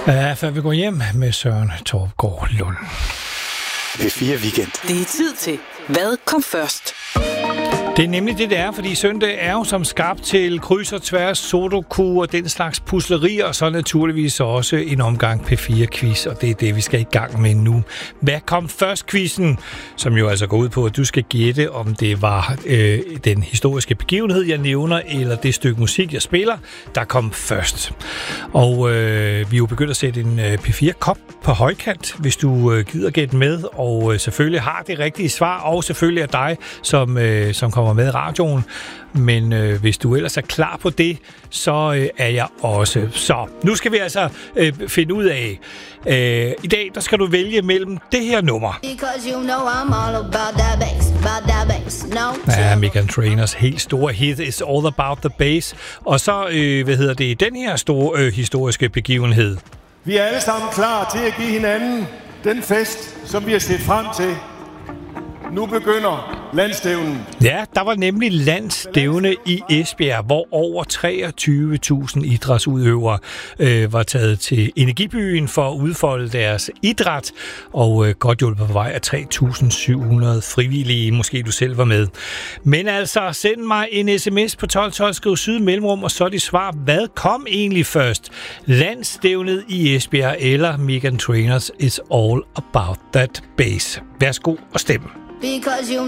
Ja, før vi går hjem med Søren Torpgaard Lund. P4 Weekend. Det er tid til, hvad kom først? Det er nemlig det er, fordi søndag er jo som skabt til kryds og tværs, sudoku og den slags puslerier, og så naturligvis også en omgang P4-quiz, og det er det, vi skal i gang med nu. Hvad kom først quizzen, som jo altså går ud på, at du skal gætte, om det var den historiske begivenhed, jeg nævner, eller det stykke musik, jeg spiller, der kom først. Og vi er jo begyndt at sætte en P4-kop på højkant, hvis du gider gætte med, og selvfølgelig har det rigtige svar, og selvfølgelig er dig, som kommer med i radioen. Men hvis du ellers er klar på det, så er jeg også. Så nu skal vi altså finde ud af. I dag, der skal du vælge mellem det her nummer. Ja, Meghan Trainors helt store hit is All About the Bass. Og så, den her store historiske begivenhed. Vi er alle sammen klar til at give hinanden den fest, som vi har set frem til. Nu begynder landstævnen. Ja, der var nemlig landstævne i Esbjerg, hvor over 23.000 idrætsudøvere var taget til Energibyen for at udfolde deres idræt, og godt hjulpet på vej af 3.700 frivillige, måske du selv var med. Men altså, send mig en sms på 1212, skriv syd mellemrum, og så de svar, hvad kom egentlig først? Landstævnet i Esbjerg eller Meghan Trainors is All About That Bass? Værsgo og stem.